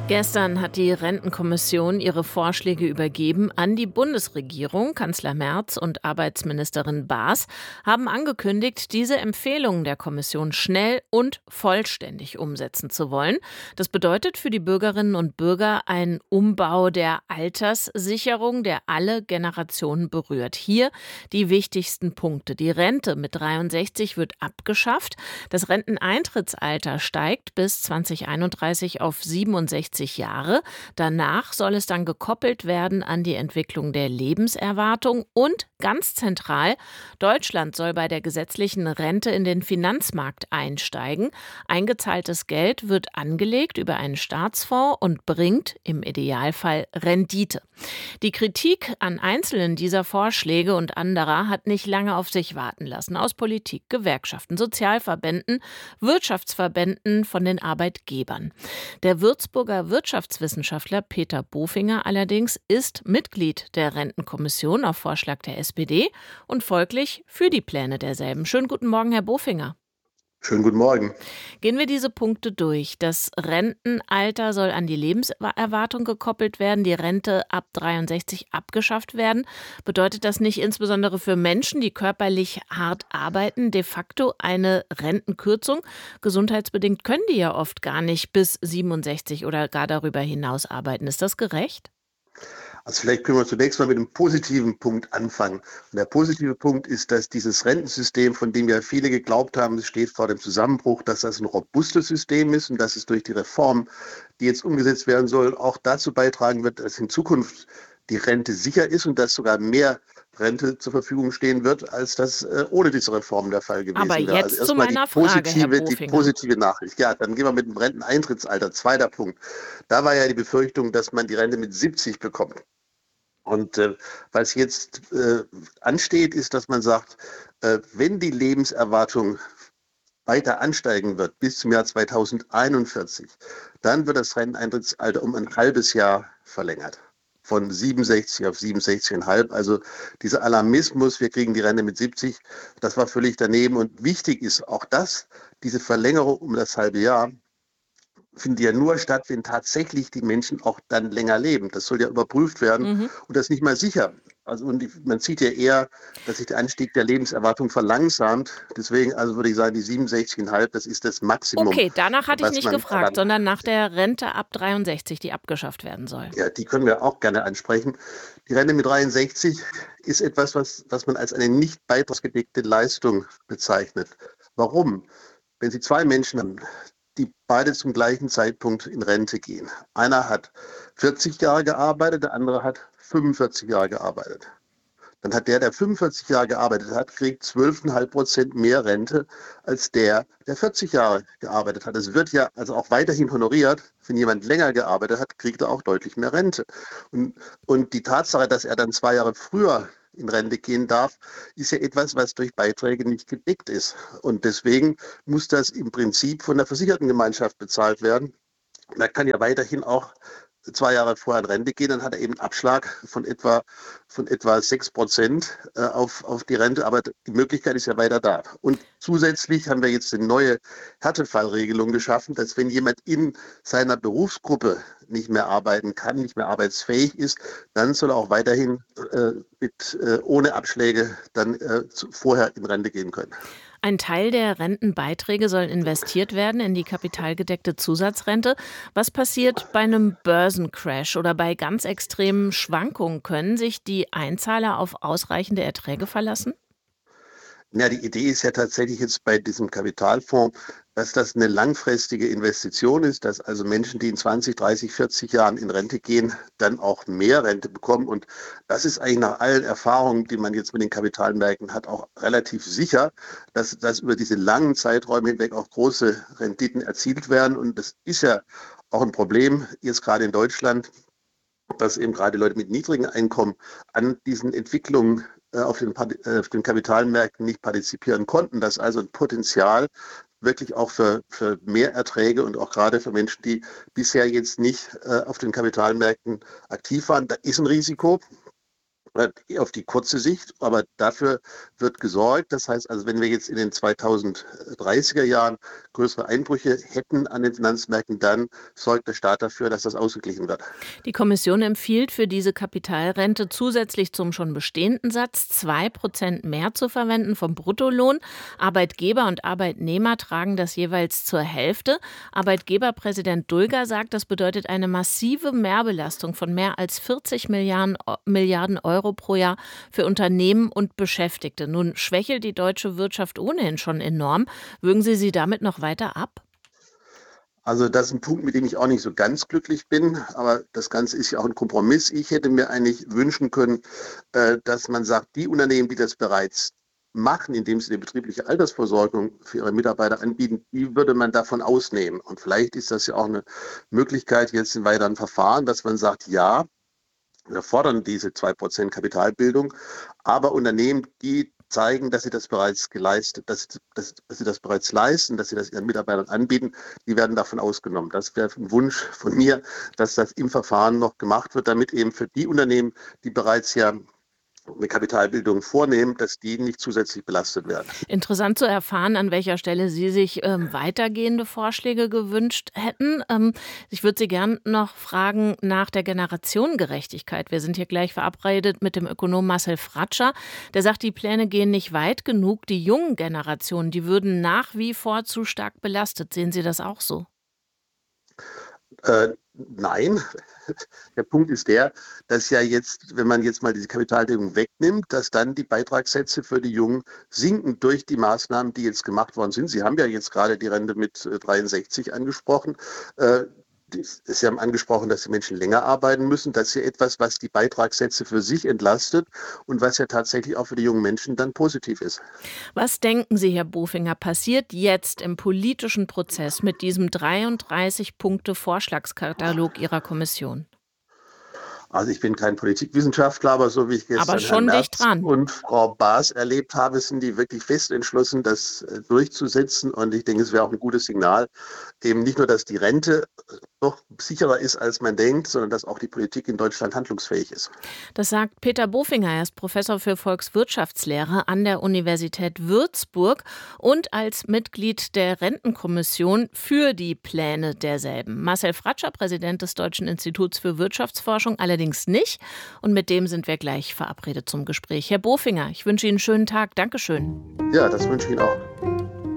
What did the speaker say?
Gestern hat die Rentenkommission ihre Vorschläge übergeben an die Bundesregierung. Kanzler Merz und Arbeitsministerin Baas haben angekündigt, diese Empfehlungen der Kommission schnell und vollständig umsetzen zu wollen. Das bedeutet für die Bürgerinnen und Bürger einen Umbau der Alterssicherung, der alle Generationen berührt. Hier die wichtigsten Punkte. Die Rente mit 63 wird abgeschafft. Das Renteneintrittsalter steigt bis 2031 auf 67 Jahre. Danach soll es dann gekoppelt werden an die Entwicklung der Lebenserwartung und ganz zentral, Deutschland soll bei der gesetzlichen Rente in den Finanzmarkt einsteigen. Eingezahltes Geld wird angelegt über einen Staatsfonds und bringt im Idealfall Rendite. Die Kritik an einzelnen dieser Vorschläge und anderer hat nicht lange auf sich warten lassen. Aus Politik, Gewerkschaften, Sozialverbänden, Wirtschaftsverbänden, von den Arbeitgebern. Der Würzburger Wirtschaftswissenschaftler Peter Bofinger allerdings ist Mitglied der Rentenkommission auf Vorschlag der SPD und folglich für die Pläne derselben. Schönen guten Morgen, Herr Bofinger. Schönen guten Morgen. Gehen wir diese Punkte durch. Das Rentenalter soll an die Lebenserwartung gekoppelt werden, die Rente ab 63 abgeschafft werden. Bedeutet das nicht insbesondere für Menschen, die körperlich hart arbeiten, de facto eine Rentenkürzung? Gesundheitsbedingt können die ja oft gar nicht bis 67 oder gar darüber hinaus arbeiten. Ist das gerecht? Also vielleicht können wir zunächst mal mit einem positiven Punkt anfangen. Und der positive Punkt ist, dass dieses Rentensystem, von dem ja viele geglaubt haben, es steht vor dem Zusammenbruch, dass das ein robustes System ist und dass es durch die Reform, die jetzt umgesetzt werden soll, auch dazu beitragen wird, dass in Zukunft die Rente sicher ist und dass sogar mehr Rente zur Verfügung stehen wird, als das ohne diese Reform der Fall gewesen Aber wäre. Also jetzt zu erstmal meiner Frage, Herr die Bofinger. positive Nachricht. Ja, dann gehen wir mit dem Renteneintrittsalter. Zweiter Punkt. Da war ja die Befürchtung, dass man die Rente mit 70 bekommt. Und was jetzt ansteht, ist, dass man sagt, wenn die Lebenserwartung weiter ansteigen wird bis zum Jahr 2041, dann wird das Renteneintrittsalter um ein halbes Jahr verlängert. Von 67 auf 67,5. Also dieser Alarmismus, wir kriegen die Rente mit 70, das war völlig daneben. Und wichtig ist auch das, diese Verlängerung um das halbe Jahr, findet ja nur statt, wenn tatsächlich die Menschen auch dann länger leben. Das soll ja überprüft werden Mhm. und das ist nicht mal sicher. Also man sieht ja eher, dass sich der Anstieg der Lebenserwartung verlangsamt. Deswegen also würde ich sagen, die 67,5, das ist das Maximum, Okay, danach hatte ich was nicht man gefragt, daran. sondern nach der Rente ab 63, die abgeschafft werden soll. Ja, die können wir auch gerne ansprechen. Die Rente mit 63 ist etwas, was man als eine nicht beitragsgedeckte Leistung bezeichnet. Warum? Wenn Sie zwei Menschen haben, die beide zum gleichen Zeitpunkt in Rente gehen. Einer hat 40 Jahre gearbeitet, der andere hat 45 Jahre gearbeitet. Dann hat der 45 Jahre gearbeitet hat, kriegt 12,5% mehr Rente als der 40 Jahre gearbeitet hat. Es wird ja also auch weiterhin honoriert. Wenn jemand länger gearbeitet hat, kriegt er auch deutlich mehr Rente. Und die Tatsache, dass er dann 2 Jahre früher in Rente gehen darf, ist ja etwas, was durch Beiträge nicht gedeckt ist. Und deswegen muss das im Prinzip von der Versichertengemeinschaft bezahlt werden. Und er kann ja weiterhin auch 2 Jahre vorher in Rente gehen, dann hat er eben einen Abschlag von etwa 6% auf die Rente, aber die Möglichkeit ist ja weiter da. Und zusätzlich haben wir jetzt eine neue Härtefallregelung geschaffen, dass wenn jemand in seiner Berufsgruppe nicht mehr arbeiten kann, nicht mehr arbeitsfähig ist, dann soll er auch weiterhin ohne Abschläge dann vorher in Rente gehen können. Ein Teil der Rentenbeiträge soll investiert werden in die kapitalgedeckte Zusatzrente. Was passiert bei einem Börsencrash oder bei ganz extremen Schwankungen? Können sich die Einzahler auf ausreichende Erträge verlassen? Ja, die Idee ist ja tatsächlich jetzt bei diesem Kapitalfonds, dass das eine langfristige Investition ist, dass also Menschen, die in 20, 30, 40 Jahren in Rente gehen, dann auch mehr Rente bekommen. Und das ist eigentlich nach allen Erfahrungen, die man jetzt mit den Kapitalmärkten hat, auch relativ sicher, dass über diese langen Zeiträume hinweg auch große Renditen erzielt werden. Und das ist ja auch ein Problem jetzt gerade in Deutschland, dass eben gerade Leute mit niedrigen Einkommen an diesen Entwicklungen auf den Kapitalmärkten nicht partizipieren konnten, dass also ein Potenzial wirklich auch für mehr Erträge und auch gerade für Menschen, die bisher jetzt nicht auf den Kapitalmärkten aktiv waren, da ist ein Risiko. Auf die kurze Sicht, aber dafür wird gesorgt. Das heißt also, wenn wir jetzt in den 2030er Jahren größere Einbrüche hätten an den Finanzmärkten, dann sorgt der Staat dafür, dass das ausgeglichen wird. Die Kommission empfiehlt für diese Kapitalrente zusätzlich zum schon bestehenden Satz 2% mehr zu verwenden vom Bruttolohn. Arbeitgeber und Arbeitnehmer tragen das jeweils zur Hälfte. Arbeitgeberpräsident Dulger sagt, das bedeutet eine massive Mehrbelastung von mehr als 40 Milliarden Euro pro Jahr für Unternehmen und Beschäftigte. Nun schwächelt die deutsche Wirtschaft ohnehin schon enorm. Würgen Sie sie damit noch weiter ab? Also das ist ein Punkt, mit dem ich auch nicht so ganz glücklich bin, aber das Ganze ist ja auch ein Kompromiss. Ich hätte mir eigentlich wünschen können, dass man sagt, die Unternehmen, die das bereits machen, indem sie eine betriebliche Altersvorsorgung für ihre Mitarbeiter anbieten, die würde man davon ausnehmen. Und vielleicht ist das ja auch eine Möglichkeit jetzt im weiteren Verfahren, dass man sagt, ja, wir fordern diese 2% Kapitalbildung, aber Unternehmen, die zeigen, dass sie das bereits geleistet, dass sie das bereits leisten, dass sie das ihren Mitarbeitern anbieten, die werden davon ausgenommen. Das wäre ein Wunsch von mir, dass das im Verfahren noch gemacht wird, damit eben für die Unternehmen, die bereits ja eine Kapitalbildung vornehmen, dass die nicht zusätzlich belastet werden. Interessant zu erfahren, an welcher Stelle Sie sich weitergehende Vorschläge gewünscht hätten. Ich würde Sie gern noch fragen nach der Generationengerechtigkeit. Wir sind hier gleich verabredet mit dem Ökonom Marcel Fratscher. Der sagt, die Pläne gehen nicht weit genug. Die jungen Generationen, die würden nach wie vor zu stark belastet. Sehen Sie das auch so? Nein, der Punkt ist der, dass ja jetzt, wenn man jetzt mal diese Kapitaldeckung wegnimmt, dass dann die Beitragssätze für die Jungen sinken durch die Maßnahmen, die jetzt gemacht worden sind. Sie haben ja jetzt gerade die Rente mit 63 angesprochen. Sie haben angesprochen, dass die Menschen länger arbeiten müssen. Das ist ja etwas, was die Beitragssätze für sich entlastet und was ja tatsächlich auch für die jungen Menschen dann positiv ist. Was denken Sie, Herr Bofinger, passiert jetzt im politischen Prozess mit diesem 33-Punkte-Vorschlagskatalog Ihrer Kommission? Also ich bin kein Politikwissenschaftler, aber so wie ich Aber gestern schon Herrn dicht Merz dran. und Frau Baas erlebt habe, sind die wirklich fest entschlossen, das durchzusetzen. Und ich denke, es wäre auch ein gutes Signal, eben nicht nur, dass die Rente doch sicherer ist, als man denkt, sondern dass auch die Politik in Deutschland handlungsfähig ist. Das sagt Peter Bofinger. Er ist Professor für Volkswirtschaftslehre an der Universität Würzburg und als Mitglied der Rentenkommission für die Pläne derselben. Marcel Fratscher, Präsident des Deutschen Instituts für Wirtschaftsforschung, allerdings nicht. Und mit dem sind wir gleich verabredet zum Gespräch. Herr Bofinger, ich wünsche Ihnen einen schönen Tag. Dankeschön. Ja, das wünsche ich Ihnen auch.